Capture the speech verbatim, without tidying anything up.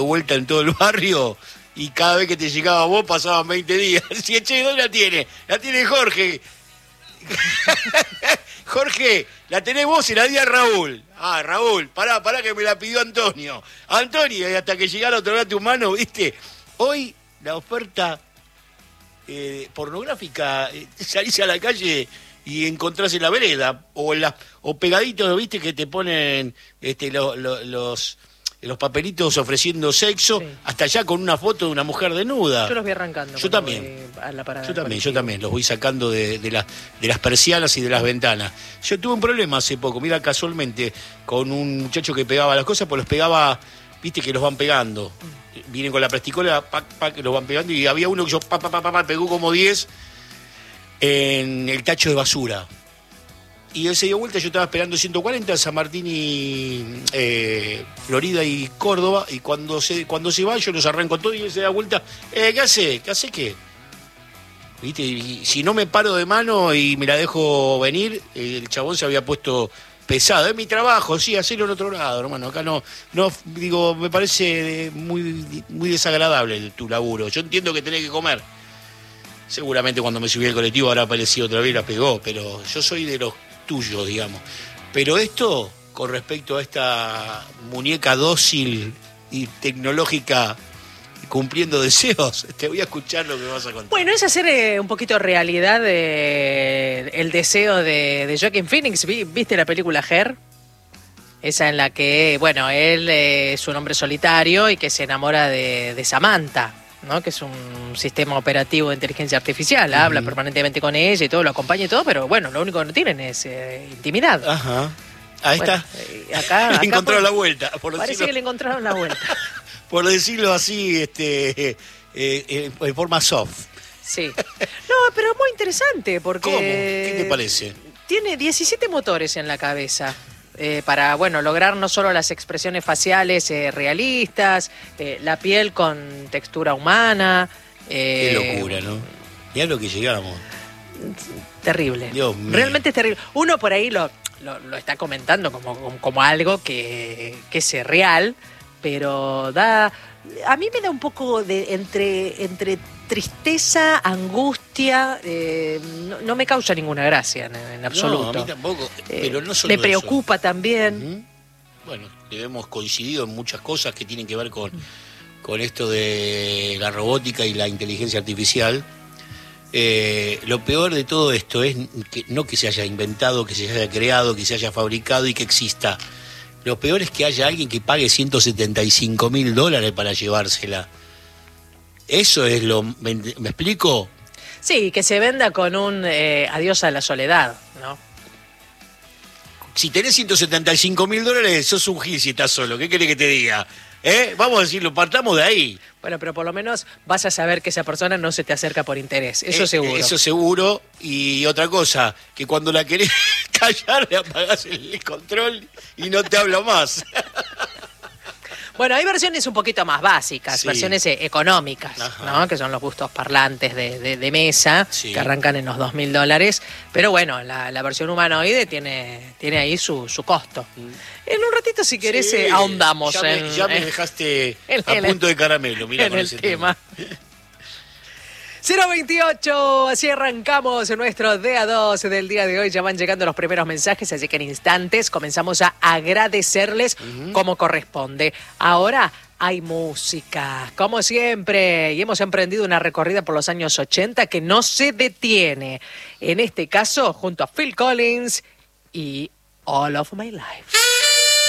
vuelta en todo el barrio y cada vez que te llegaba vos pasaban veinte días. Si che, ¿dónde la tiene? La tiene Jorge. Jorge, la tenés vos y la di a Raúl. Ah, Raúl, pará, pará que me la pidió Antonio. Antonio, y hasta que llegara otro gato humano, ¿viste? Hoy la oferta eh, pornográfica, eh, salís a la calle y encontrás en la vereda, o en la, o pegaditos, ¿viste? Que te ponen este, lo, lo, los... los papelitos ofreciendo sexo, sí. Hasta allá con una foto de una mujer desnuda. Yo los voy arrancando. Yo también. A la parada yo también, yo también. Los voy sacando de, de, la, de las persianas y de las ventanas. Yo tuve un problema hace poco, mira, casualmente, con un muchacho que pegaba las cosas, pues los pegaba, viste que los van pegando. Mm. Vienen con la plasticola, pa, pa, que los van pegando, y había uno que yo, pa, pa, pa, pa, pa pegó como diez en el tacho de basura. Y él se dio vuelta, yo estaba esperando ciento cuarenta, San Martín y eh, Florida y Córdoba, y cuando se cuando se va yo los arranco todo y él se da vuelta, eh, ¿qué hace? ¿Qué hace qué? ¿Viste? Y si no me paro de mano y me la dejo venir, el chabón se había puesto pesado. Es mi trabajo, sí, hacerlo en otro lado, hermano. Acá no, no, digo, me parece muy, muy desagradable tu laburo. Yo entiendo que tenés que comer. Seguramente cuando me subí al colectivo habrá aparecido otra vez y la pegó, pero yo soy de los tuyos, digamos. Pero esto, con respecto a esta muñeca dócil y tecnológica cumpliendo deseos, te voy a escuchar lo que vas a contar. Bueno, es hacer eh, un poquito realidad eh, el deseo de, de Joaquin Phoenix. ¿Viste la película Her? Esa en la que, bueno, él eh, es un hombre solitario y que se enamora de, de Samantha, ¿no? Que es un sistema operativo de inteligencia artificial, uh-huh. Habla permanentemente con ella y todo, lo acompaña y todo, pero bueno, lo único que no tienen es eh, intimidad. Ajá. Ahí bueno, está. Eh, acá, le acá encontraron por, la vuelta. Por parece decirlo, que le encontraron la vuelta. Por decirlo así, este, eh, eh, en forma soft. Sí. No, pero es muy interesante porque... ¿Cómo? ¿Qué te parece? Tiene diecisiete motores en la cabeza. Eh, para, bueno, lograr no solo las expresiones faciales eh, realistas, eh, la piel con textura humana. Eh, Qué locura, ¿no? Mirá lo que llegamos. Terrible. Dios mío. Realmente es terrible. Uno por ahí lo, lo, lo está comentando como, como, como algo que, que es real, pero da... A mí me da un poco de entre, entre tristeza, angustia, eh, no, no me causa ninguna gracia en, en absoluto. No, a mí tampoco, pero no eh, solo me preocupa eso. también. Uh-huh. Bueno, hemos coincidido en muchas cosas que tienen que ver con, con esto de la robótica y la inteligencia artificial. Eh, lo peor de todo esto es que no que se haya inventado, que se haya creado, que se haya fabricado y que exista. Lo peor es que haya alguien que pague ciento setenta y cinco mil dólares para llevársela. Eso es lo... ¿Me, me explico? Sí, que se venda con un eh, adiós a la soledad, ¿no? Si tenés ciento setenta y cinco mil dólares, sos un gil si estás solo. ¿Qué querés que te diga? ¿Eh? Vamos a decirlo, partamos de ahí. Bueno, pero por lo menos vas a saber que esa persona no se te acerca por interés. Eso eh, seguro. Eso seguro. Y otra cosa, que cuando la querés callar, le apagás el control y no te hablo más. Bueno, hay versiones un poquito más básicas, sí. Versiones eh, económicas, ajá, ¿no? Que son los bustos parlantes de, de, de mesa, sí, que arrancan en los dos mil dólares. Pero bueno, la, la versión humanoide tiene, tiene ahí su, su costo. Mm. En un ratito, si querés, sí, eh, ahondamos. Ya me, en, ya me en, dejaste en, a en punto el, de caramelo, mirá, en con el ese tema. tema. cero veintiocho, así arrancamos nuestro D A dos del día de hoy. Ya van llegando los primeros mensajes, así que en instantes comenzamos a agradecerles uh-huh. como corresponde. Ahora hay música, como siempre, y hemos emprendido una recorrida por los años ochenta que no se detiene. En este caso, junto a Phil Collins y All of My Life.